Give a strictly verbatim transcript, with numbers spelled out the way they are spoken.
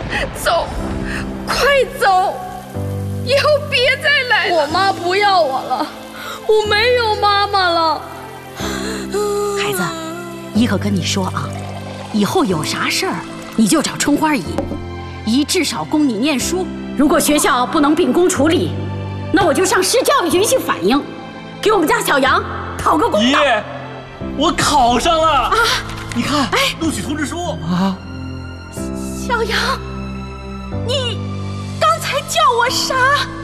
走，快走，以后别再来了。 我妈不要我了，我没有妈妈了。 孩子，姨可跟你说啊，以后有啥事儿你就找春花姨，姨至少供你念书。如果学校不能秉公处理，那我就向市教育局去反映，给我们家小杨讨个公道。 姨，我考上了啊！你看，哎，录取通知书啊。 小杨，你刚才叫我啥？